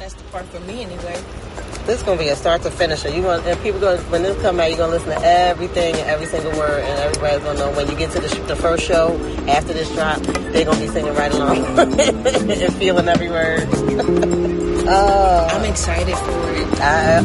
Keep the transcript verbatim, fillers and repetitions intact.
That's the part for me anyway. This is gonna be a start to finisher. You want and people going when this come out, you're gonna listen to everything and every single word, and everybody's gonna know when you get to the, sh- the first show after this drop, they're gonna be singing right along and feeling every word. uh, I'm excited for it. I,